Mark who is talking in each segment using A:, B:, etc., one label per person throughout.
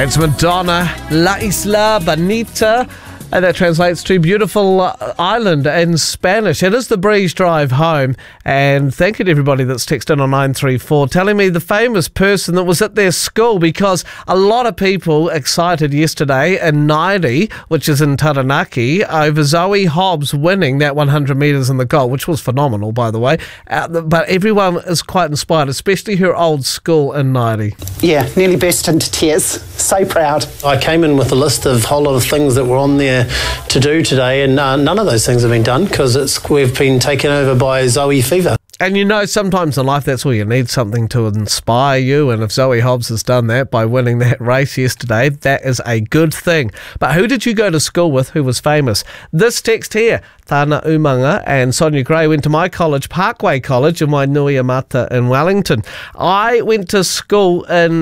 A: It's Madonna, La Isla Bonita. And that translates to beautiful island in Spanish. It is the Breeze Drive home. And thank you to everybody that's texted in on 934 telling me the famous person that was at their school, because a lot of people excited yesterday in Nairi, which is in Taranaki, over Zoe Hobbs winning that 100 metres in the goal, which was phenomenal, by the way. But everyone is quite inspired, especially her old school in Nairi.
B: Yeah, nearly burst into tears. So proud.
C: I came in with a list of a whole lot of things that were on there to do today, and none of those things have been done because we've been taken over by Zoe fever.
A: And you know, sometimes in life that's all you need, something to inspire you. And if Zoe Hobbs has done that by winning that race yesterday, that is a good thing. But who did you go to school with who was famous? This text here, Tana Umanga and Sonia Gray went to my college, Parkway College in Wainuiamata in Wellington. I went to school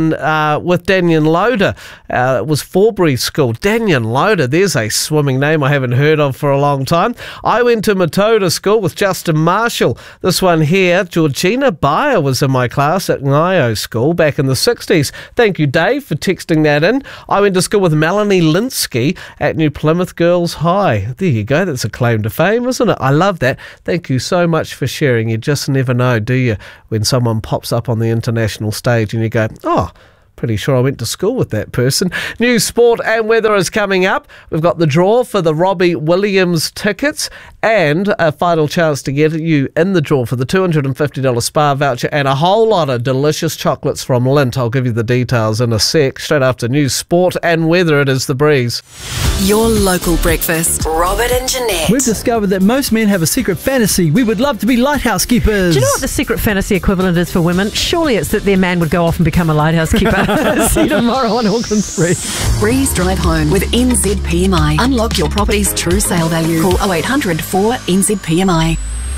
A: with Daniel Loader. It was Forbury School. Daniel Loader, there's a swimming name I haven't heard of for a long time. I went to Matoda School with Justin Marshall. This one here, Georgina Bayer was in my class at Ngaio School back in the 60s. Thank you, Dave, for texting that in. I went to school with Melanie Linsky at New Plymouth Girls High. There you go, that's a claim to fame, isn't it? I love that. Thank you so much for sharing. You just never know, do you, when someone pops up on the international stage and you go, oh, pretty sure I went to school with that person. News, sport and weather is coming up. We've got the draw for the Robbie Williams tickets and a final chance to get you in the draw for the $250 spa voucher and a whole lot of delicious chocolates from Lindt. I'll give you the details in a sec. Straight after news, sport and weather, it is The Breeze.
D: Your local breakfast. Robert and Jeanette.
E: We've discovered that most men have a secret fantasy. We would love to be lighthouse keepers.
F: Do you know what the secret fantasy equivalent is for women? Surely it's that their man would go off and become a lighthouse keeper. See you tomorrow on Auckland 3.
D: Breeze Drive Home with NZPMI. Unlock your property's true sale value. Call 0800 4 NZPMI.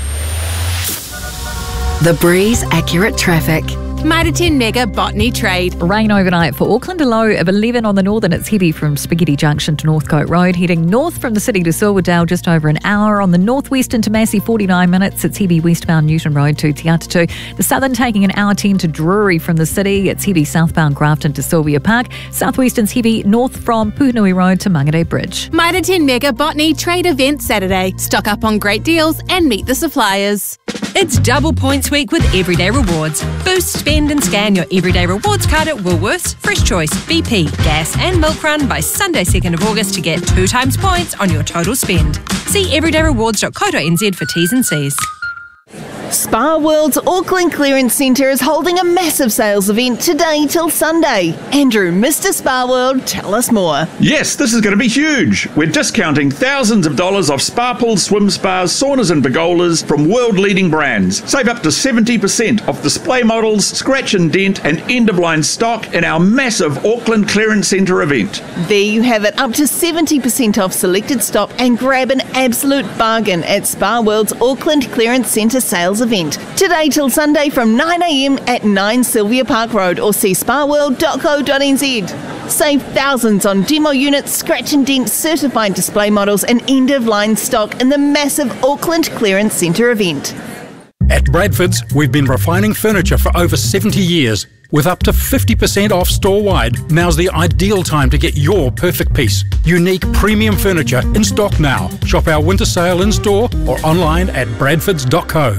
D: The Breeze Accurate Traffic.
G: Mitre 10 Mega Botany Trade.
H: Rain overnight for Auckland, a low of 11 on the northern. It's heavy from Spaghetti Junction to Northcote Road. Heading north from the city to Silverdale, just over an hour. On the northwestern to Massey, 49 minutes. It's heavy westbound Newton Road to Te Atatu. The southern taking an hour 10 to Drury from the city. It's heavy southbound Grafton to Sylvia Park. Southwestern's heavy north from Puhinui Road to Mangere Bridge.
G: Mitre 10 Mega Botany Trade Event Saturday. Stock up on great deals and meet the suppliers.
I: It's double points week with Everyday Rewards. Boost, spend and scan your Everyday Rewards card at Woolworths, Fresh Choice, BP, Gas and Milk Run by Sunday 2nd of August to get 2 times points on your total spend. See everydayrewards.co.nz for T's and C's.
J: Spa World's Auckland Clearance Centre is holding a massive sales event today till Sunday. Andrew, Mr. Spa World, tell us more.
K: Yes, this is going to be huge. We're discounting thousands of dollars off spa pools, swim spas, saunas and pergolas from world-leading brands. Save up to 70% off display models, scratch and dent and end-of-line stock in our massive Auckland Clearance Centre event.
J: There you have it, up to 70% off selected stock, and grab an absolute bargain at Spa World's Auckland Clearance Centre sales event. Today till Sunday from 9 a.m. at 9 Sylvia Park Road or see spaworld.co.nz. Save thousands on demo units, scratch and dent certified display models and end-of-line stock in the massive Auckland Clearance Centre event.
L: At Bradford's, we've been refining furniture for over 70 years. With up to 50% off store-wide, now's the ideal time to get your perfect piece. Unique premium furniture in stock now. Shop our winter sale in store or online at bradfords.co.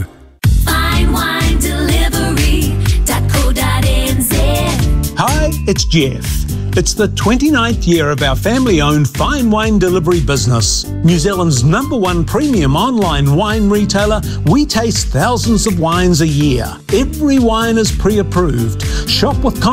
M: Hi, it's Jeff. It's the 29th year of our family-owned fine wine delivery business. New Zealand's #1 premium online wine retailer, we taste thousands of wines a year. Every wine is pre-approved. Shop with